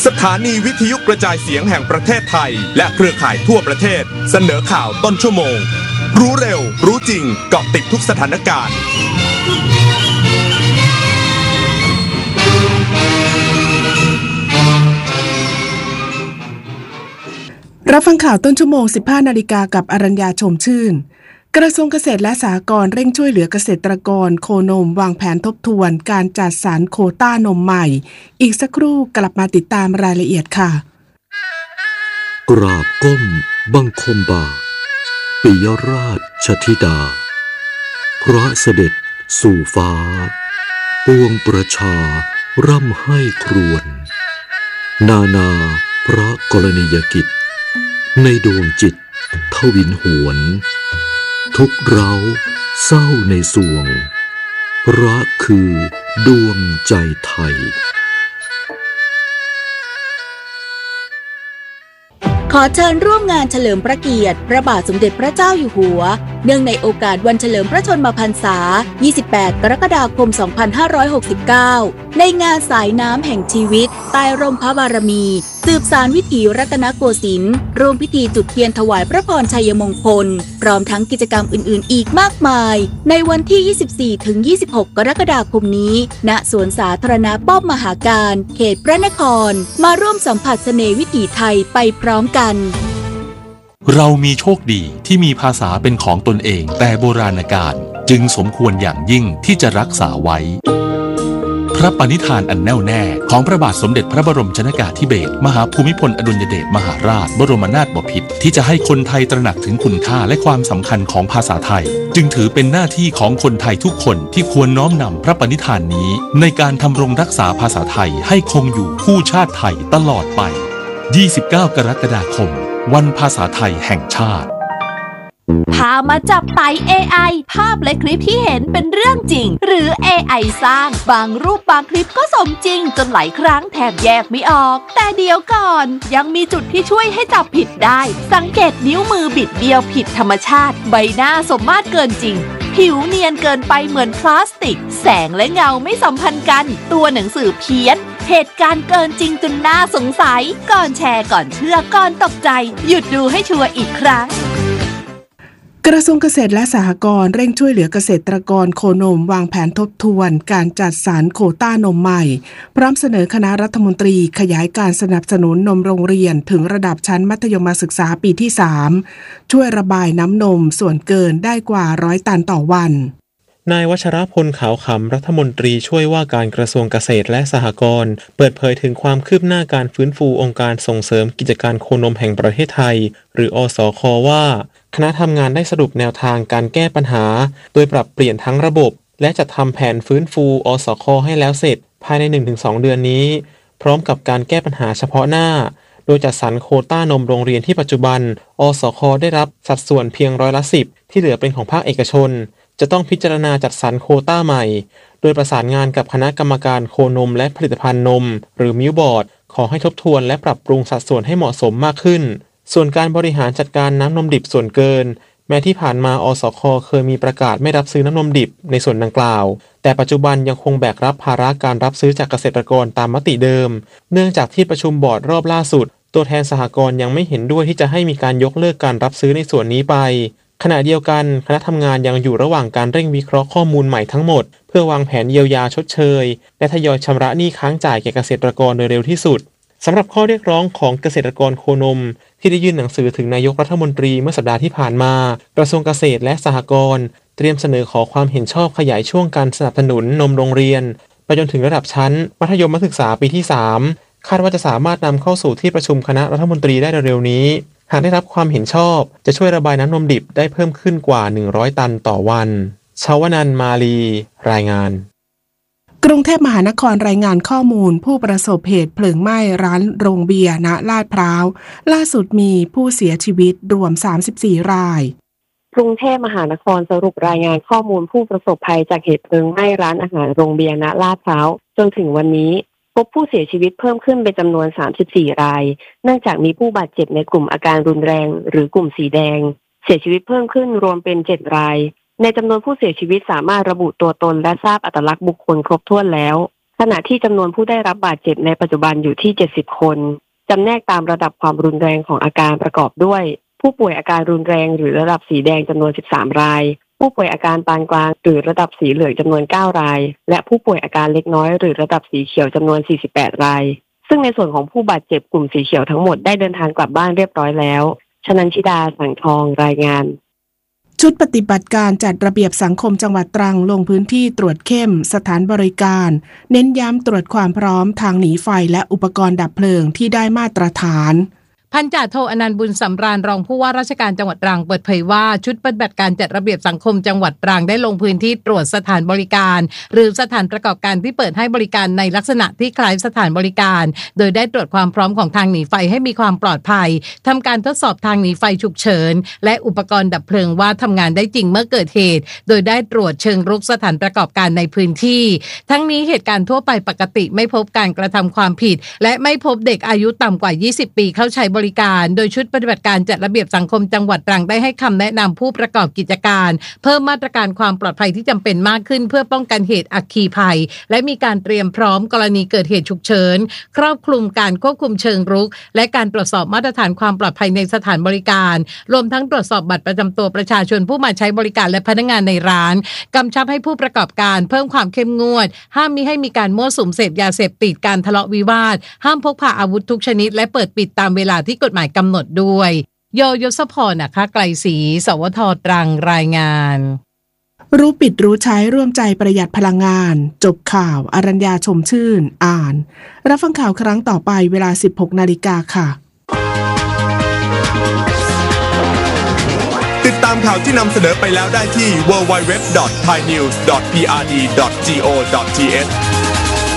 สถานีวิทยุกระจายเสียงแห่งประเทศไทยและเครือข่ายทั่วประเทศเสนอข่าวต้นชั่วโมงรู้เร็วรู้จริงเกาะติดทุกสถานการณ์รับฟังข่าวต้นชั่วโมง 15 นาฬิกากับอรัญญาชมชื่นกระทรวงเกษตรและสหกรณ์เร่งช่วยเหลือเกษตรกรโคนมวางแผนทบทวนการจัดสรรโควต้านมใหม่อีกสักครู่กลับมาติดตามรายละเอียดค่ะกราบก้มบังคมบาทปิยราชธิดาพระเสด็จสู่ฟ้าปวงประชาร่ำให้ครวญนานาพระกรณียกิจในดวงจิตทวินหวนทุกเร้าเศร้าในสวงรักคือดวงใจไทยขอเชิญร่วมงานเฉลิมพระเกียรติพระบาทสมเด็จพระเจ้าอยู่หัวเนื่องในโอกาสวันเฉลิมพระชนมพรรษา 28 กรกฎาคม 2569 ในงานสายน้ำแห่งชีวิตใต้ร่มพระบารมีสืบสานวิถีรัตนโกสินทร์ร่วมพิธีจุดเทียนถวายพระพรชัยมงคลพร้อมทั้งกิจกรรมอื่นๆอีกมากมายในวันที่ 24-26 กรกฎาคมนี้ณสวนสาธารณะป้อมมหาการเขตพระนครมาร่วมสัมผัสเสน่ห์วิถีไทยไปพร้อมกันเรามีโชคดีที่มีภาษาเป็นของตนเองแต่โบราณกาลจึงสมควรอย่างยิ่งที่จะรักษาไว้พระปณิธานอันแน่วแน่ของพระบาทสมเด็จพระบรมชนกาธิเบศรมหาภูมิพลอดุลยเดชมหาราชบรมนาถบพิตรที่จะให้คนไทยตระหนักถึงคุณค่าและความสำคัญของภาษาไทยจึงถือเป็นหน้าที่ของคนไทยทุกคนที่ควรน้อมนำพระปณิธานนี้ในการทำรงรักษาภาษาไทยให้คงอยู่คู่ชาติไทยตลอดไป29 กรกฎาคมวันภาษาไทยแห่งชาติพามาจับไต่ AI ภาพและคลิปที่เห็นเป็นเรื่องจริงหรือ AI สร้างบางรูปบางคลิปก็สมจริงจนหลายครั้งแทบแยกไม่ออกแต่เดี๋ยวก่อนยังมีจุดที่ช่วยให้จับผิดได้สังเกตนิ้วมือบิดเบี้ยวผิดธรรมชาติใบหน้าสมมาตรเกินจริงผิวเนียนเกินไปเหมือนพลาสติกแสงและเงาไม่สัมพันธ์กันตัวหนังสือเพี้ยนเหตุการณ์เกินจริงจนน่าสงสัยก่อนแชร์ก่อนเชื่อก่อนตกใจหยุดดูให้ชัวร์อีกครั้งกระทรวงเกษตรและสหกรณ์เร่งช่วยเหลือเกษตรกรโคนมวางแผนทบทวนการจัดสรรโควต้านมใหม่พร้อมเสนอคณะรัฐมนตรีขยายการสนับสนุนนมโรงเรียนถึงระดับชั้นมัธยมศึกษาปีที่ 3ช่วยระบายน้ำนมส่วนเกินได้กว่า100 ตันต่อวันนายวัชรพลขาวขำรัฐมนตรีช่วยว่าการกระทรวงเกษตรและสหกรณ์เปิดเผยถึงความคืบหน้าการฟื้นฟูองค์การส่งเสริมกิจการโคนมแห่งประเทศไทยหรืออสค.ว่าคณะทำงานได้สรุปแนวทางการแก้ปัญหาโดยปรับเปลี่ยนทั้งระบบและจัดทำแผนฟื้นฟูอสค.ให้แล้วเสร็จภายใน 1-2 เดือนนี้พร้อมกับการแก้ปัญหาเฉพาะหน้าโดยจัดสรรโควต้านมโรงเรียนที่ปัจจุบันอสค.ได้รับสัดส่วนเพียง10%ที่เหลือเป็นของภาคเอกชนจะต้องพิจารณาจัดสรรโควต้าใหม่โดยประสานงานกับคณะกรรมการโคนมและผลิตภัณฑ์นมหรือมิลบอร์ดขอให้ทบทวนและปรับปรุงสัดส่วนให้เหมาะสมมากขึ้นส่วนการบริหารจัดการน้ำนมดิบส่วนเกินแม้ที่ผ่านมาอสค.เคยมีประกาศไม่รับซื้อน้ำนมดิบในส่วนดังกล่าวแต่ปัจจุบันยังคงแบกรับภาระการรับซื้อจากเกษตรกรตามมติเดิมเนื่องจากที่ประชุมบอร์ดรอบล่าสุดตัวแทนสหกรณ์ยังไม่เห็นด้วยที่จะให้มีการยกเลิกการรับซื้อในส่วนนี้ไปขณะเดียวกันคณะทำงานยังอยู่ระหว่างการเร่งวิเคราะห์ข้อมูลใหม่ทั้งหมดเพื่อวางแผนเยียวยาชดเชยและทยอยชำระหนี้ค้างจ่ายแก่เกษตรกรโดยเร็วที่สุดสำหรับข้อเรียกร้องของเกษตรกรโคนมที่ได้ยื่นหนังสือถึงนายกรัฐมนตรีเมื่อสัปดาห์ที่ผ่านมากระทรวงเกษตรและสหกรณ์เตรียมเสนอขอความเห็นชอบขยายช่วงการสนับสนุนนมโรงเรียนไปจนถึงระดับชั้นมัธยมศึกษาปีที่ 3คาดว่าจะสามารถนำเข้าสู่ที่ประชุมคณะรัฐมนตรีได้เร็วๆนี้หากได้รับความเห็นชอบจะช่วยระบายน้ำนมดิบได้เพิ่มขึ้นกว่า100 ตันต่อวันชวนันท์ มาลีรายงานกรุงเทพมหานครรายงานข้อมูลผู้ประสบเหตุเพลิงไหม้ร้านโรงเบียร์ณลาดพร้าวล่าสุดมีผู้เสียชีวิตรวม34 รายกรุงเทพมหานครสรุปรายงานข้อมูลผู้ประสบภัยจากเหตุเพลิงไหม้ร้านอาหารโรงเบียร์ณลาดพร้าวจนถึงวันนี้พบผู้เสียชีวิตเพิ่มขึ้นเป็นจำนวน34 รายเนื่องจากมีผู้บาดเจ็บในกลุ่มอาการรุนแรงหรือกลุ่มสีแดงเสียชีวิตเพิ่มขึ้นรวมเป็น7 รายในจำนวนผู้เสียชีวิตสามารถระบุตัวตนและทราบอัตลักษณ์บุคคลครบถ้วนแล้วขณะที่จำนวนผู้ได้รับบาดเจ็บในปัจจุบันอยู่ที่70คนจำแนกตามระดับความรุนแรงของอาการประกอบด้วยผู้ป่วยอาการรุนแรงหรือระดับสีแดงจำนวน13รายผู้ป่วยอาการปานกลางหรือระดับสีเหลืองจำนวน9รายและผู้ป่วยอาการเล็กน้อยหรือระดับสีเขียวจำนวน48รายซึ่งในส่วนของผู้บาดเจ็บกลุ่มสีเขียวทั้งหมดได้เดินทางกลับบ้านเรียบร้อยแล้วชนันชิดา สังทองรายงานชุดปฏิบัติการจัดระเบียบสังคมจังหวัดตรังลงพื้นที่ตรวจเข้มสถานบริการเน้นย้ำตรวจความพร้อมทางหนีไฟและอุปกรณ์ดับเพลิงที่ได้มาตรฐานพันจ่าโทอนันต์บุญสำราญรองผู้ว่าราชการจังหวัดตรังเปิดเผยว่าชุดปฏิบัติการจัดระเบียบสังคมจังหวัดตรังได้ลงพื้นที่ตรวจสถานบริการหรือสถานประกอบการที่เปิดให้บริการในลักษณะที่คล้ายสถานบริการโดยได้ตรวจความพร้อมของทางหนีไฟให้มีความปลอดภัยทำการทดสอบทางหนีไฟฉุกเฉินและอุปกรณ์ดับเพลิงว่าทำงานได้จริงเมื่อเกิดเหตุโดยได้ตรวจเชิงรุกสถานประกอบการในพื้นที่ทั้งนี้เหตุการณ์ทั่วไปปกติไม่พบการกระทำความผิดและไม่พบเด็กอายุต่ำกว่า20ปีเข้าใช้บริการโดยชุดปฏิบัติการจัดระเบียบสังคมจังหวัดตรังได้ให้คำแนะนำผู้ประกอบกิจการเพิ่มมาตรการความปลอดภัยที่จำเป็นมากขึ้นเพื่อป้องกันเหตุอัคคีภัยและมีการเตรียมพร้อมกรณีเกิดเหตุฉุกเฉินครอบคลุมการควบคุมเชิงรุกและการตรวจสอบมาตรฐานความปลอดภัยในสถานบริการรวมทั้งตรวจสอบบัตรประจำตัวประชาชนผู้มาใช้บริการและพนักงานในร้านกำชับให้ผู้ประกอบการเพิ่มความเข้มงวดห้ามมิให้มีการมั่วสุมเสพยาเสพติดการทะเลาะวิวาทห้ามพกพาอาวุธทุกชนิดและเปิดปิดตามเวลาที่กฎหมายกำหนดด้วยยศพรนะคะไกลศรีสวทตรังรายงานรู้ปิดรู้ใช้ร่วมใจประหยัดพลังงานจบข่าวอรัญญาชมชื่นอ่านรับฟังข่าวครั้งต่อไปเวลา 16:00 น.ค่ะติดตามข่าวที่นำเสนอไปแล้วได้ที่ www.thainews.prd.go.th